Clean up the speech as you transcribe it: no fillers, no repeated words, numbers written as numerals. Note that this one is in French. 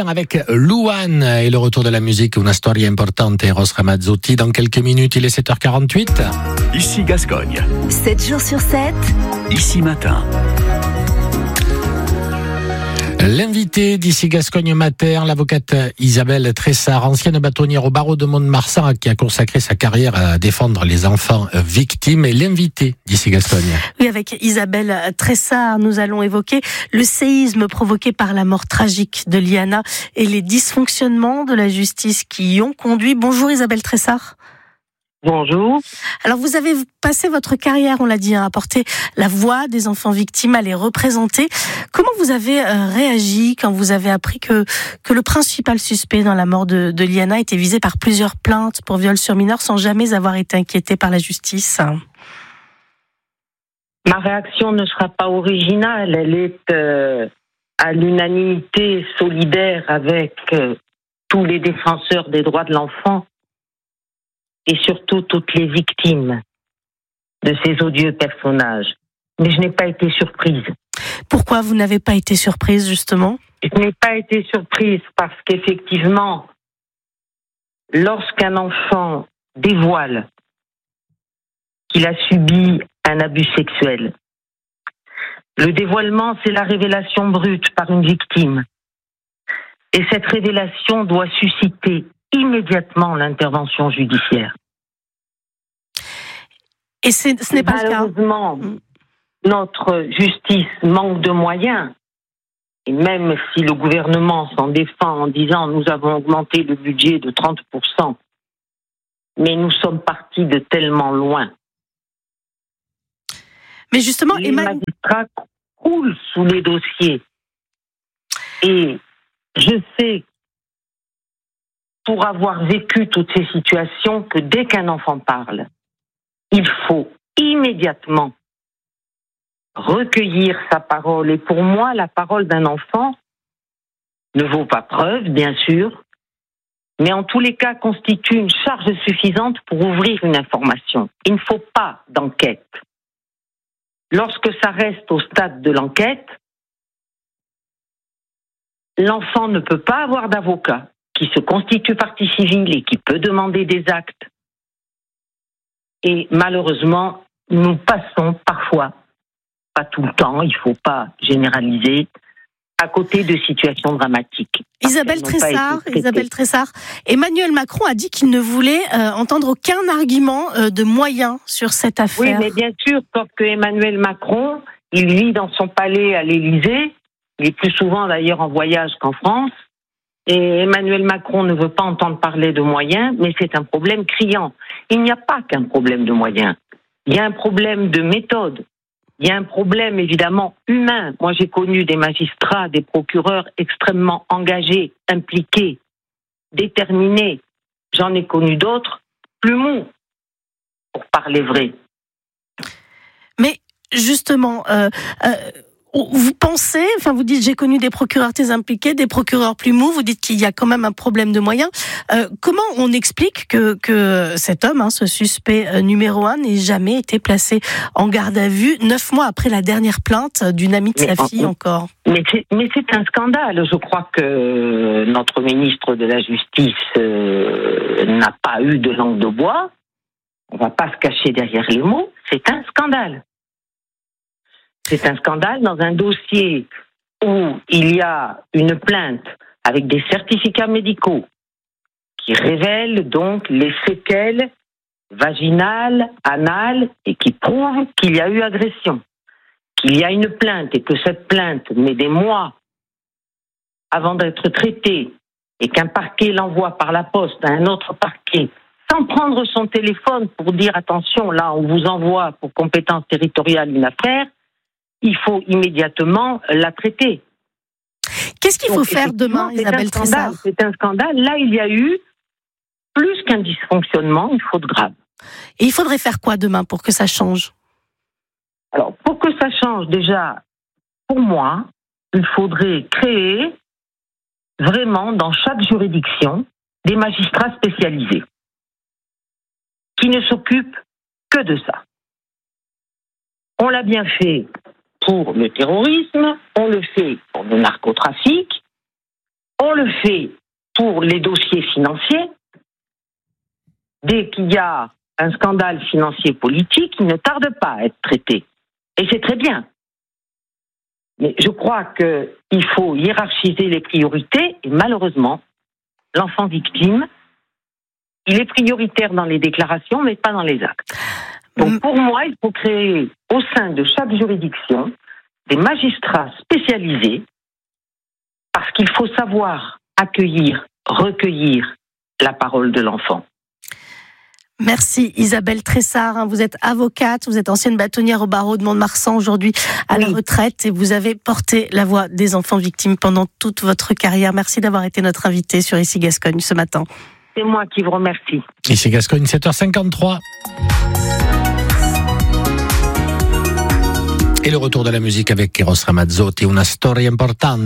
revient avec Louane et le retour de la musique, Una storia importante, Eros Ramazzotti. Dans quelques minutes, il est 7h48. Ici Gascogne. 7 jours sur 7. Ici Matin. L'invité d'ici Gascogne Matin, l'avocate Isabelle Tressard, ancienne bâtonnière au barreau de Mont-de-Marsan, qui a consacré sa carrière à défendre les enfants victimes, et l'invité d'ici Gascogne. Oui, avec Isabelle Tressard, nous allons évoquer le séisme provoqué par la mort tragique de Liana et les dysfonctionnements de la justice qui y ont conduit. Bonjour Isabelle Tressard. Bonjour. Alors vous avez passé votre carrière, on l'a dit, à porter la voix des enfants victimes, à les représenter. Comment vous avez réagi quand vous avez appris que le principal suspect dans la mort de Liana était visé par plusieurs plaintes pour viol sur mineur sans jamais avoir été inquiété par la justice ? Ma réaction ne sera pas originale, elle est à l'unanimité solidaire avec tous les défenseurs des droits de l'enfant et surtout toutes les victimes de ces odieux personnages. Mais je n'ai pas été surprise. Pourquoi vous n'avez pas été surprise, justement ? Je n'ai pas été surprise parce qu'effectivement, lorsqu'un enfant dévoile qu'il a subi un abus sexuel, le dévoilement, c'est la révélation brute par une victime. Et cette révélation doit susciter immédiatement l'intervention judiciaire. Et ce n'est pas le cas. Malheureusement, notre justice manque de moyens. Et même si le gouvernement s'en défend en disant nous avons augmenté le budget de 30%, mais nous sommes partis de tellement loin. Mais justement, les magistrats coulent sous les dossiers. Et je sais, pour avoir vécu toutes ces situations, que dès qu'un enfant parle, il faut immédiatement recueillir sa parole. Et pour moi, la parole d'un enfant ne vaut pas preuve, bien sûr, mais en tous les cas constitue une charge suffisante pour ouvrir une information. Il ne faut pas d'enquête. Lorsque ça reste au stade de l'enquête, l'enfant ne peut pas avoir d'avocat qui se constitue partie civile et qui peut demander des actes. Et malheureusement, nous passons parfois, pas tout le temps, il ne faut pas généraliser, à côté de situations dramatiques. Isabelle Tressard, Emmanuel Macron a dit qu'il ne voulait entendre aucun argument de moyens sur cette affaire. Oui, mais bien sûr, sauf que Emmanuel Macron, il vit dans son palais à l'Élysée, il est plus souvent d'ailleurs en voyage qu'en France, et Emmanuel Macron ne veut pas entendre parler de moyens, mais c'est un problème criant. Il n'y a pas qu'un problème de moyens, il y a un problème de méthode. Il y a un problème évidemment humain. Moi, j'ai connu des magistrats, des procureurs extrêmement engagés, impliqués, déterminés. J'en ai connu d'autres plus mous, pour parler vrai. Mais justement, vous pensez, vous dites j'ai connu des procureurs très impliqués, des procureurs plus mous, vous dites qu'il y a quand même un problème de moyens. Comment on explique que cet homme, ce suspect numéro 1, n'ait jamais été placé en garde à vue 9 mois après la dernière plainte d'une amie de sa fille encore ? Mais c'est un scandale. Je crois que notre ministre de la Justice n'a pas eu de langue de bois. On ne va pas se cacher derrière les mots. C'est un scandale. C'est un scandale dans un dossier où il y a une plainte avec des certificats médicaux qui révèlent donc les séquelles vaginales, anales et qui prouvent qu'il y a eu agression. Qu'il y a une plainte et que cette plainte met des mois avant d'être traitée et qu'un parquet l'envoie par la poste à un autre parquet sans prendre son téléphone pour dire attention, là on vous envoie pour compétence territoriale une affaire, il faut immédiatement la traiter. Qu'est-ce qu'il faut faire demain, Isabelle Tressard ? C'est un scandale. Là, il y a eu plus qu'un dysfonctionnement, une faute grave. Et il faudrait faire quoi demain pour que ça change ? Alors, pour que ça change, déjà, pour moi, il faudrait créer vraiment dans chaque juridiction des magistrats spécialisés qui ne s'occupent que de ça. On l'a bien fait pour le terrorisme, on le fait pour le narcotrafic, on on le fait pour les dossiers financiers, dès qu'il y a un scandale financier politique, il ne tarde pas à être traité. Et c'est très bien. Mais je crois qu'il faut hiérarchiser les priorités, et malheureusement, l'enfant victime, il est prioritaire dans les déclarations, mais pas dans les actes. Donc pour moi, il faut créer au sein de chaque juridiction des magistrats spécialisés, parce qu'il faut savoir accueillir, recueillir la parole de l'enfant. Merci Isabelle Tressard, vous êtes avocate, vous êtes ancienne bâtonnière au barreau de Mont-de-Marsan, aujourd'hui à la retraite, et vous avez porté la voix des enfants victimes pendant toute votre carrière. Merci d'avoir été notre invitée sur Ici Gascogne ce matin. C'est moi qui vous remercie. Ici Gascogne, 7h53. Et le retour de la musique avec Eros Ramazzotti, Una storia importante.